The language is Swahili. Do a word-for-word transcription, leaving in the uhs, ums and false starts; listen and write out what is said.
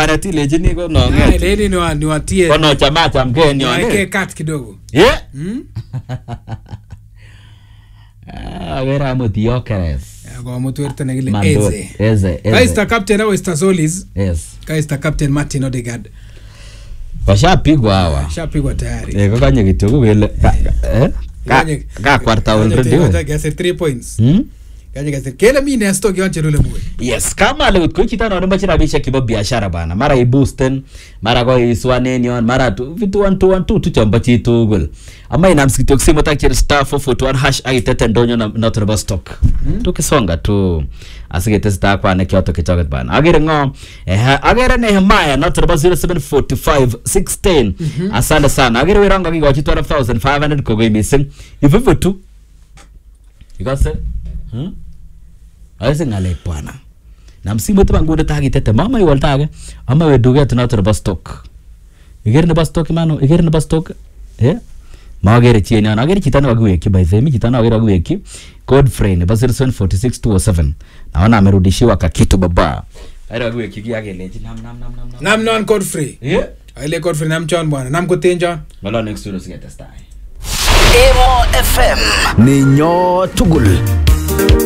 bwana lejini ko no nget. Leni ni ni watie. Kono chama chamke ni wale. Wake cut kidogo. Yeah. Hmm? Ah, vera motiokeres. Kwa mtu werte na gile eze. Eze. Kaista captain au Star Solis. Yes. Kaista captain Martin Odegaard. Washapigwa hawa. Washapigwa tayari. Eh, kanye kidogo vile. Eh? Ka ka kwarta already. Kaje three points. Hmm? Kaje kaje kile mimi na stock yangu rule mwe. Yes, kama leo kwa kita na namba chira bisha kibo biashara bana. Mara i boosten, mara kwa iswaneni on, mara tu vitu one two one two tu chamba chitu gol. Ama ina msikito kusema takira star four four one hash aitete ndonyo na not about stock. Hmm? Tukisonga tu asigete star kwa ne kyoto kichoket bana. Agere ngo eh agere ne Hemaya not about zero seven four five six one zero. Mm-hmm. Asante sana. Agere wiranga kigo chi twelve thousand five hundred ko go missing. If you tu. You got say? Hmm? Aise ngale bwana. Na msimu tu bangu ndata gitete mama iwaltage ama we duge tuna to bus stock. Igere ne bus stock mano, igere ne bus stock. Eh? Ma agere chieni ana agere chitana wagweki by the way, chitana agere wagweki. Code friend bus zero seven four six two zero seven. Naona amerudishiwa kakitu baba. Agere wagweki yake leji nam nam nam nam. Nam non code free. Yeah. Ile code free nam chon bwana. Nam kutenja. Wala next year usigete style. Emo F M. Ninyo tugul.